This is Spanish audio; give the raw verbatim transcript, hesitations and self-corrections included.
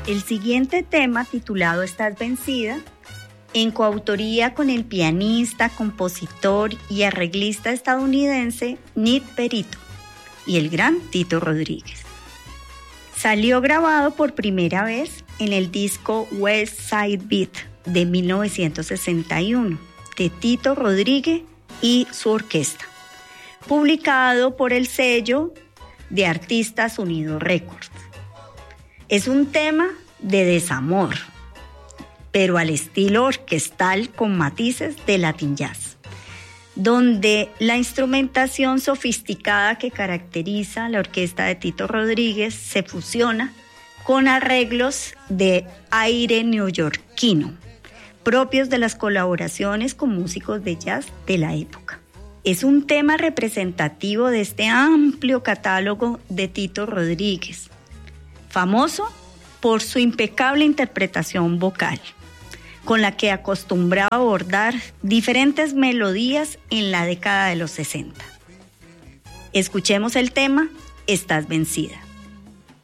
El siguiente tema, titulado Estás vencida, en coautoría con el pianista, compositor y arreglista estadounidense Ned Perito y el gran Tito Rodríguez. Salió grabado por primera vez en el disco West Side Beat de mil novecientos sesenta y uno de Tito Rodríguez y su orquesta, publicado por el sello de Artistas Unidos Records. Es un tema de desamor, pero al estilo orquestal con matices de Latin Jazz, donde la instrumentación sofisticada que caracteriza a la orquesta de Tito Rodríguez se fusiona con arreglos de aire neoyorquino, propios de las colaboraciones con músicos de jazz de la época. Es un tema representativo de este amplio catálogo de Tito Rodríguez, famoso por su impecable interpretación vocal, con la que acostumbraba a abordar diferentes melodías en la década de los sesenta. Escuchemos el tema Estás vencida.